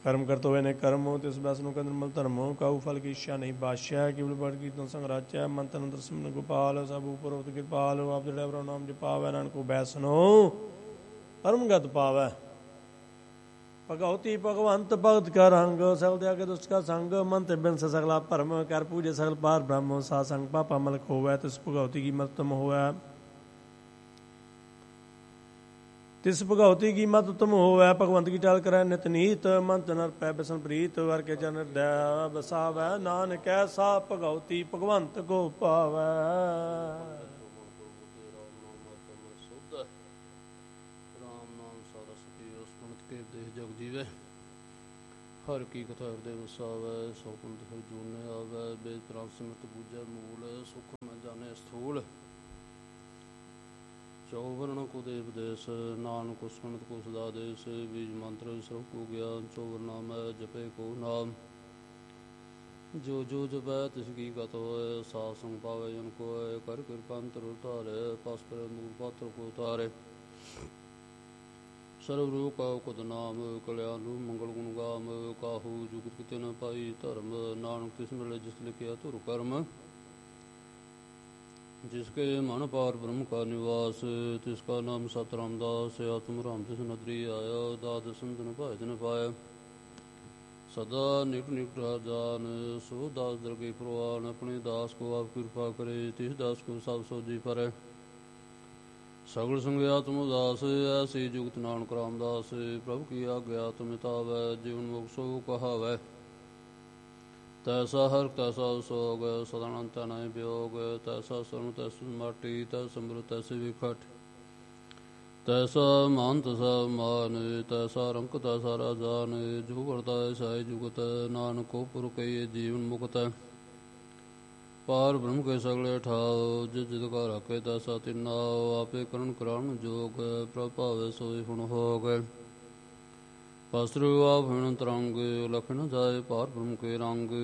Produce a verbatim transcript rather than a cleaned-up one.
ਕਰਮ ਕਰਤ ਹੋਏ ਨੇ ਕਰਮੋ ਤਿਸ ਬੈਸ ਨੂੰ ਕੰਦਰਮਲ ਧਰਮੋ ਕਾਉ ਫਲ ਕੀ ਇੱਛਾ ਨਹੀਂ ਬਾਸ਼ਿਆ ਕੇਵਲ ਬੜ ਕੀਰਤਨ ਸੰਗ ਰਾਚੈ ਮਨ ਤਨ ਅੰਦਰ ਸਿਮਰਨ ਗੋਪਾਲ ਸਭ ਉਪਰ ਉਤ ਕਿਰਪਾਲ ਆਪ ਜਿਹੜਾ ਬਰਾ ਨਾਮ ਜਪਾਵੈ ਨਾਨਕੋ ਬੈਸਨੋ ਪਰਮਗਤ ਪਾਵੈ ਭਗਉਤੀ ਭਗਵੰਤ ਭਗਤ ਕਾ ਰੰਗ ਸਗਲ ਤਿਆਗੇ ਦੁਸ਼ਟ ਕਾ ਸੰਗ ਮਨ ਤੇ ਬਿਨ ਸਗਲਾ ਭਰਮ ਕਰ ਪੂਜੇ ਸਗਲ ਪਾਰ ਬ੍ਰਹਮ ਸਾ ਸੰਗ ਪਾਪਾ ਮਲਕ ਹੋਵੈ ਤਿਸ ਭਗਉਤੀ ਕੀ ਮਤਮ ਹੋਵੈ ਤਿਸ ਭਗਉਤੀ ਕੀ ਮਤ ਉਤਮ ਹੋਵੈ ਭਗਵੰਤ ਕੀ ਟਾਲ ਕਰੈ ਨਿਤ ਨੀਤ ਮਨ ਨਰ ਪੈ ਬਿਸਨ ਪ੍ਰੀਤ ਵਰ ਕੇ ਚਰਨ ਹਿਰਦੈ ਬਸਾਵੈ ਨਾਨਕ ਐਸਾ ਭਗਉਤੀ ਭਗਵੰਤ ਕੋ ਪਾਵੈ। ਜਗ ਜੀਵੈ ਹਰ ਕੀ ਕਥਾ ਹਿਰਦੇ ਵਸਾਵੈ ਸੋ ਕੁੰਤ ਹਰ ਜੂਨੇ ਆਵੈ ਬੇਦ ਪ੍ਰਾਪ ਸਿਮਰਤ ਪੂਜੈ ਮੂਲ ਸੁਖ ਨ ਜਾਣੇ ਸਥੂਲ ਚੌਵਰਨ ਕੋ ਦੇਵ ਦੇਸ ਨਾਨਕ ਕੋ ਸੁਣਤ ਕੋ ਸਦਾ ਦੇਸ ਬੀਜ ਮੰਤਰ ਸਰਬ ਕੋ ਗਿਆਨ ਚੌਵਰ ਨਾਮੈ ਜਪੇ ਕੋ ਨਾਮ ਜੋ ਜੋ ਜਪੈ ਤਿਸ ਕੀ ਗਤ ਹੋਇ ਸਾਧ ਸੰਗ ਪਾਵੈ ਜਨ ਕੋਇ ਕਰ ਕਿਰਪਾ ਅੰਤਰ ਉਤਾਰੈ ਪਸ ਪਰ ਮੂਲ ਪਾਤਰ ਕੋ ਉਤਾਰੈ ਸਰਬ ਰੂਪ ਕਾਉ ਕੁਦ ਨਾਮ ਕਲਿਆਣ ਰੂਪ ਮੰਗਲ ਗੁਣ ਗਾਮ ਕਾਹੂ ਜੁਗਤ ਕਿਤੇ ਨ ਪਾਈ ਧਰਮ ਨਾਨਕ ਤਿਸ ਮਿਲੇ ਜਿਸ ਲਿਖਿਆ ਧੁਰ ਕਰਮ ਜਿਸਕੇ ਮਨ ਪਾਰ ਬ੍ਰਹਮ ਕਾ ਨਿਵਾਸ ਤਿਸ ਕਾ ਨਾਮ ਸਤ ਰਾਮਦਾਸ ਆਤਮ ਰਾਮ ਤਿਸ ਨਦਰੀ ਆਇਆ ਦਾਦ ਸੰਤਨ ਭਾਇ ਤਿਨ ਪਾਇਆ ਸਦਾ ਨਿਕਟ ਨਿਕਟ ਜਾਨ ਸੋ ਦਾਸ ਦਰਗੇ ਪ੍ਰਵਾਨ ਆਪਣੇ ਦਾਸ ਕੋ ਆਪ ਕਿਰਪਾ ਕਰੇ ਤਿਸ ਦਾਸ ਕੋ ਸਭ ਸੋਜੀ ਪਰੈ ਸਗਲ ਸੰਗਿਆ ਤੁਮ ਉਦਾਸ ਐਸੀ ਜੁਗਤ ਨਾਨਕ ਰਾਮਦਾਸ ਪ੍ਰਭੂ ਕੀ ਆਗਿਆ ਤੁਮ ਤਾਵੈ ਜੀਵਨ ਮੁਖ ਸੋ ਕਹਾਵੈ ਤੈਸਾ ਹਰ ਤੈਸਾ ਸੋਗ ਸਦਾਨੰਦ ਤਨੈ ਵਿਯੋਗ ਤੈਸਾ ਸਰਮ ਤੈਸ ਮਾਟੀ ਤੈ ਸੰਬਰ ਤੈਸ ਵਿਖਟ ਤੈਸਾ ਮਾਨ ਤੈਸਾ ਮਾਨ ਤੈਸਾ ਰੰਕ ਤੈਸਾ ਰਾਜਾਨ ਜੋ ਵਰਤਾਇ ਸਾਇ ਜੁਗਤ ਨਾਨਕ ਕੋ ਪੁਰਖੇ ਜੀਵਨ ਮੁਕਤ ਪਾਰ ਬ੍ਰਹਮ ਕੇ ਸਗਲੇ ਠਾਉ ਜਿਸ ਜਿਤ ਕਾ ਰਾਖੇ ਤੈਸਾ ਤਿਨਾਉ ਆਪੇ ਕਰਨ ਕਰਾਉਣ ਜੋਗ ਪ੍ਰਭ ਭਾਵੈ ਸੋਈ ਹੁਣ ਹੋਗ ਪਸਰੂ ਆਪ ਹਿਣ ਤਰੰਗ ਲਖਣ ਜਾਏ ਪਾਰ ਬ੍ਰਹਮ ਕੇ ਰੰਗ